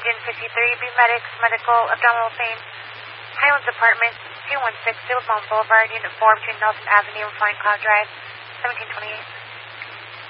Agent 53, B Medics, Medical, Abdominal Pain, Highlands Apartments, 216, Field Mount Boulevard, Unit 4, between Nelson Avenue and Flying Cloud Drive, 1728.